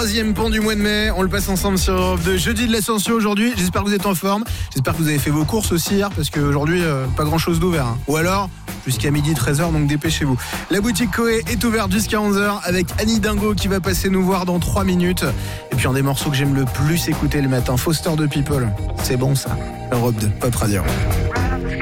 Troisième pont du mois de mai, on le passe ensemble sur Europe 2. Jeudi de l'Ascension aujourd'hui, j'espère que vous êtes en forme. J'espère que vous avez fait vos courses aussi hier, parce qu'aujourd'hui, pas grand chose d'ouvert. Ou alors, jusqu'à midi 13h, donc dépêchez-vous. La boutique Coé est ouverte jusqu'à 11h avec Annie Dingo qui va passer nous voir dans 3 minutes. Et puis un des morceaux que j'aime le plus écouter le matin, Foster de People. C'est bon ça, Europe 2, Pop Radio.